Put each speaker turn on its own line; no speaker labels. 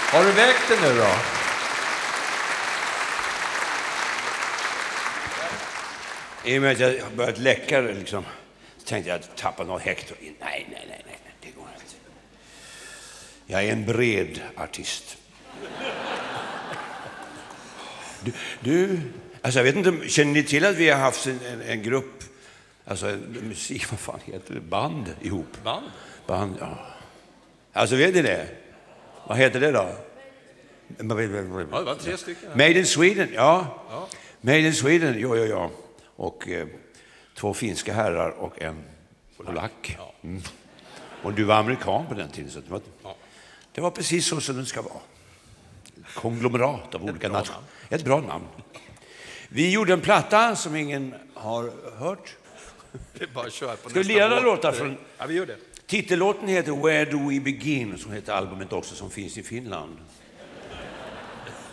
Har du vägt den nu då?
I och med att jag börjat läcka liksom, så tänkte jag att tappa något hektar. Nej, det går inte. Jag är en bred artist. Du, alltså jag vet inte, känner ni till att vi har haft en grupp, alltså musik, vad fan heter det, band ihop? Band, ja. Alltså vet ni det? Vad heter det då?
Ja, det var 3 stycken.
Made in Sweden, ja. Made in Sweden, ja. Och 2 finska herrar och en polack. Mm. Och du var amerikan på den tiden. Så det var precis så som det ska vara. Konglomerat av olika nationer. Ett bra namn. Vi gjorde en platta som ingen har hört.
Det är bara att köra på.
Ska vi lira några låtar från...
Ja, vi gör det.
Titellåten heter Where Do We Begin, som heter albumet också, som finns i Finland.